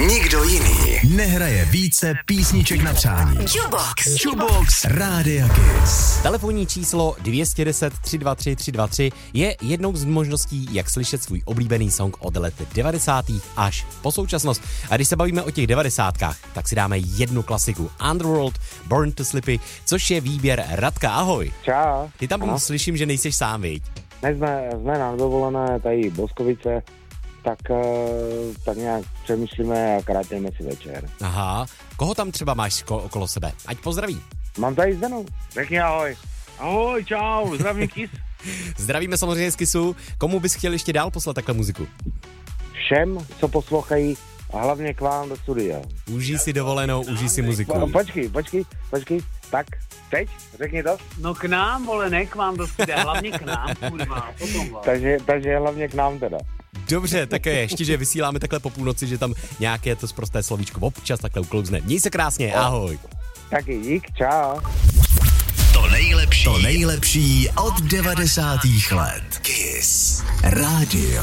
Nikdo jiný nehraje více písniček na přání. Jukebox Rádia Kiss. Telefonní číslo 210 323 323 je jednou z možností, jak slyšet svůj oblíbený song od let 90. až po současnost. A když se bavíme o těch 90kách, tak si dáme jednu klasiku. Underworld, Born to Slippy, což je výběr Radka. Ahoj. Čau. Ty tam slyším, že nejseš sám, viď? Jsme na dovolené tady Boskovice, tak nějak přemýšlíme a krátíme si večer. Aha. Koho tam třeba máš okolo sebe? Ať pozdraví. Mám tady Zdenu. Řekni ahoj. Ahoj, čau, zdravím Kiss. Zdravíme samozřejmě z Kissu. Komu bys chtěl ještě dál poslat takhle muziku? Všem, co poslouchají, a hlavně k vám do studia. Užij si dovolenou, užij si muziku. Počkej. Tak, teď, řekni to. No k nám, vole, ne k vám do studia, hlavně k nám, kurva, potom vás. Takže hlavně k nám teda. Dobře, tak ještě, že vysíláme takhle po půlnoci, že tam nějaké to sprosté slovíčko občas takhle uklouzne. Měj se krásně, ahoj. Taky dík, čau. To nejlepší od 90. let. Kiss Radio.